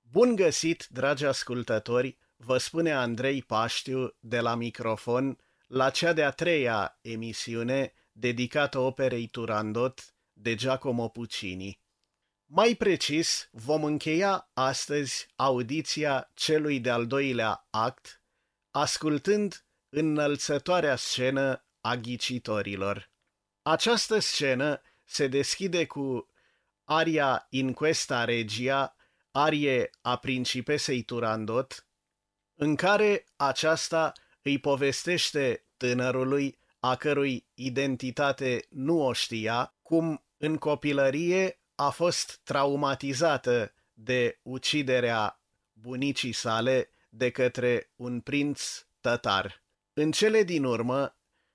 Bun găsit, dragi ascultători, vă spune Andrei Paștiu de la microfon la cea de-a treia emisiune dedicată operei Turandot de Giacomo Puccini. Mai precis, vom încheia astăzi audiția celui de-al doilea act, ascultând înălțătoarea scenă a ghicitorilor. Această scenă se deschide cu aria In questa regia, arie a principesei Turandot, în care aceasta îi povestește tânărului, a cărui identitate nu o știa, cum în copilărie a fost traumatizată de uciderea bunicii sale de către un prinț tătar. În cele din urmă,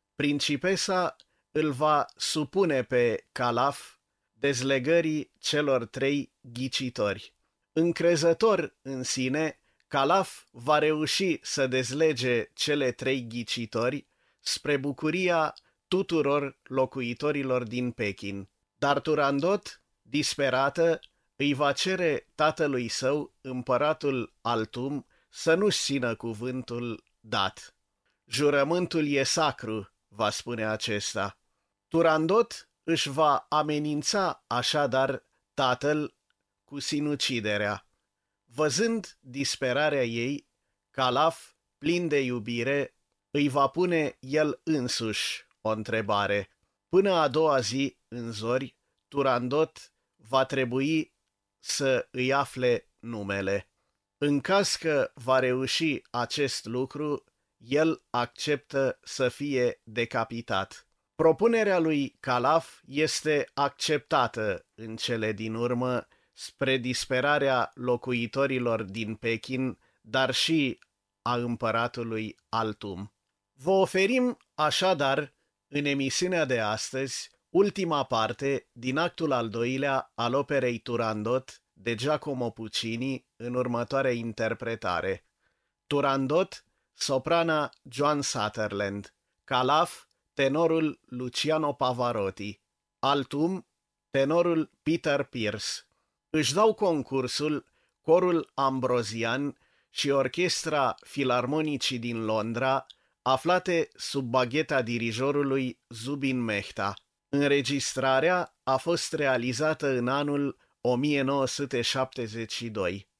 principesa îl va supune pe calaf dezlegării celor trei ghicitori. Încrezător în sine, calaf va reuși să dezlege cele trei ghicitori spre bucuria tuturor locuitorilor din Pekin. Dar Turandot, disperată, îi va cere tatălui său, împăratul Altum, să nu-și țină cuvântul dat. Jurământul e sacru, va spune acesta. Turandot își va amenința așadar tatăl cu sinuciderea. Văzând disperarea ei, calaf, plin de iubire, îi va pune el însuși o întrebare. Până a doua zi, în zori, Turandot va trebui să îi afle numele. În caz că va reuși acest lucru, el acceptă să fie decapitat. Propunerea lui calaf este acceptată în cele din urmă spre disperarea locuitorilor din Pekin, dar și a împăratului Altum. Vă oferim așadar, în emisiunea de astăzi, ultima parte din actul al doilea al operei Turandot de Giacomo Puccini în următoarea interpretare. Turandot, soprana Joan Sutherland, calaf, tenorul Luciano Pavarotti, Altum, tenorul Peter Pierce. Își dau concursul corul Ambrosian și orchestra Filarmonicii din Londra, aflate sub bagheta dirijorului Zubin Mehta. Înregistrarea a fost realizată în anul 1972.